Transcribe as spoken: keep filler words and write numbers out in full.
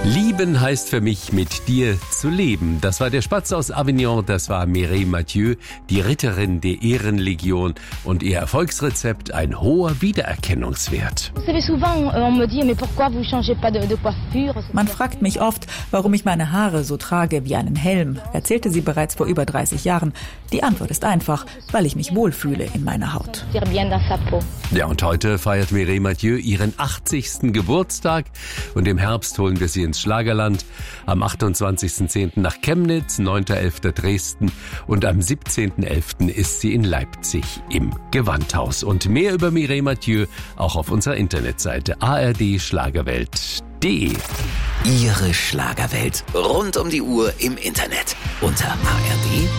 Lieben heißt für mich, mit dir zu leben. Das war der Spatz aus Avignon, das war Mireille Mathieu, die Ritterin der Ehrenlegion und ihr Erfolgsrezept, ein hoher Wiedererkennungswert. Man fragt mich oft, warum ich meine Haare so trage wie einen Helm, erzählte sie bereits vor über dreißig Jahren. Die Antwort ist einfach, weil ich mich wohlfühle in meiner Haut. Ja, und heute feiert Mireille Mathieu ihren achtzigsten Geburtstag und im Herbst holen wir sie ins Schlagerland. Am achtundzwanzigsten zehnten nach Chemnitz, neunten elften Dresden und am siebzehnten elften ist sie in Leipzig im Gewandhaus. Und mehr über Mireille Mathieu auch auf unserer Internetseite a r d schlagerwelt punkt d e. Ihre Schlagerwelt rund um die Uhr im Internet unter a r d